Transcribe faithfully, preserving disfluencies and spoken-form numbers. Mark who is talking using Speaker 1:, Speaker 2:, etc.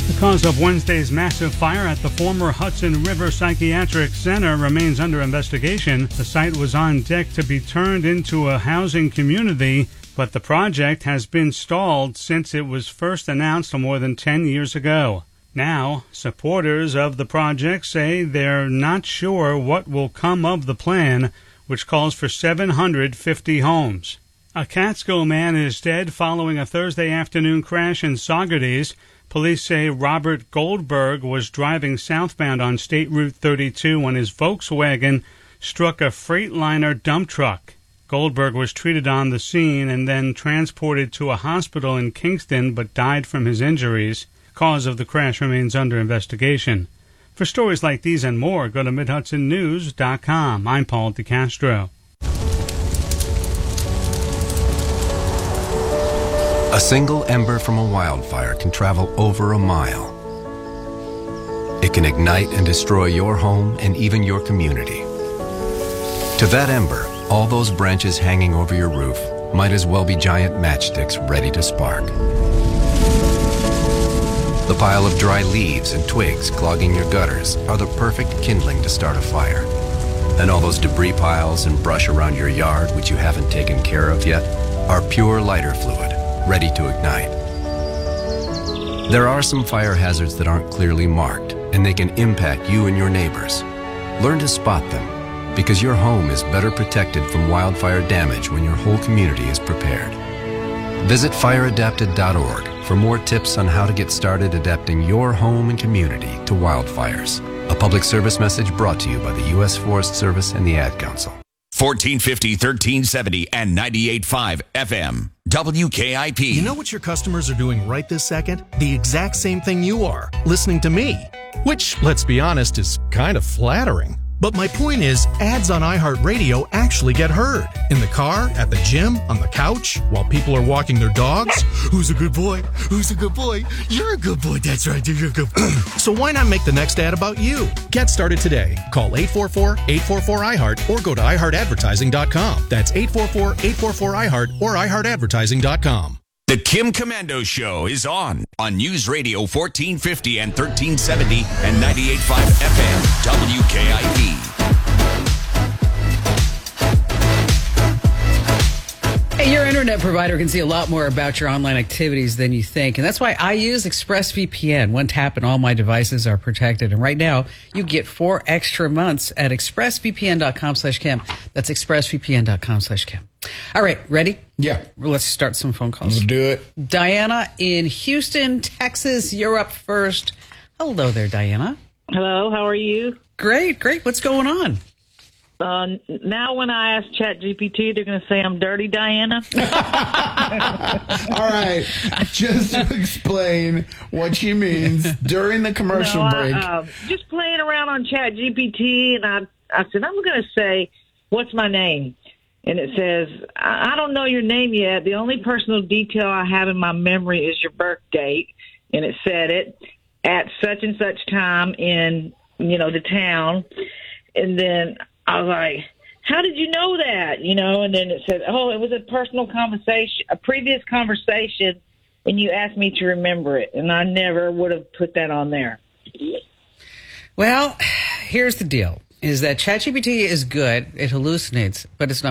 Speaker 1: The cause of Wednesday's massive fire at the former Hudson River Psychiatric Center remains under investigation. The site was on deck to be turned into a housing community, but the project has been stalled since it was first announced more than ten years ago. Now, supporters of the project say they're not sure what will come of the plan, which calls for seven hundred fifty homes. A Catskill man is dead following a Thursday afternoon crash in Saugerties. Police say Robert Goldberg was driving southbound on State Route thirty-two when his Volkswagen struck a Freightliner dump truck. Goldberg was treated on the scene and then transported to a hospital in Kingston but died from his injuries. Cause of the crash remains under investigation. For stories like these and more, go to mid hudson news dot com. I'm Paul DeCastro.
Speaker 2: A single ember from a wildfire can travel over a mile. It can ignite and destroy your home and even your community. To that ember, all those branches hanging over your roof might as well be giant matchsticks ready to spark. The pile of dry leaves and twigs clogging your gutters are the perfect kindling to start a fire. And all those debris piles and brush around your yard, which you haven't taken care of yet, are pure lighter fluid, ready to ignite. There are some fire hazards that aren't clearly marked, and they can impact you and your neighbors. Learn to spot them, because your home is better protected from wildfire damage when your whole community is prepared. Visit fire adapted dot org for more tips on how to get started adapting your home and community to wildfires. A public service message brought to you by the U S Forest Service and the Ad Council.
Speaker 3: fourteen fifty, thirteen seventy, and ninety-eight point five F M. W K I P.
Speaker 4: You know what your customers are doing right this second? The exact same thing you are, listening to me. Which, let's be honest, is kind of flattering. But my point is, ads on iHeartRadio actually get heard. In the car, at the gym, on the couch, while people are walking their dogs. Who's a good boy? Who's a good boy? You're a good boy. That's right. You're a good boy. So why not make the next ad about you? Get started today. Call eight four four, eight four four, I heart or go to i heart advertising dot com. That's eight four four, eight four four, I heart or i heart advertising dot com.
Speaker 3: The Kim Komando Show is on on News Radio fourteen fifty and thirteen seventy and ninety-eight point five F M W K I P.
Speaker 5: Hey, your internet provider can see a lot more about your online activities than you think, and that's why I use ExpressVPN. One tap and all my devices are protected, and right now you get four extra months at expressvpn dot com slash Kim. That's expressvpn dot com slash Kim. All right, ready?
Speaker 6: Yeah.
Speaker 5: Let's start some phone calls.
Speaker 6: Let's do it.
Speaker 5: Diana in Houston, Texas, you're up first. Hello there, Diana.
Speaker 7: Hello, how are you?
Speaker 5: Great, great. What's going on?
Speaker 7: Uh, now when I ask ChatGPT, they're going to say I'm dirty, Diana.
Speaker 6: All right. Just to explain what she means during the commercial
Speaker 7: no,
Speaker 6: break.
Speaker 7: I, uh, just playing around on ChatGPT, and I, I said, I'm going to say, what's my name? And it says, I, I don't know your name yet. The only personal detail I have in my memory is your birth date. And it said it at such and such time in, you know, the town. And then I was like, how did you know that? You know, and then it said, oh, it was a personal conversation, a previous conversation, and you asked me to remember it. And I never would have put that on there.
Speaker 5: Well, here's the deal, is that ChatGPT is good. It hallucinates, but it's not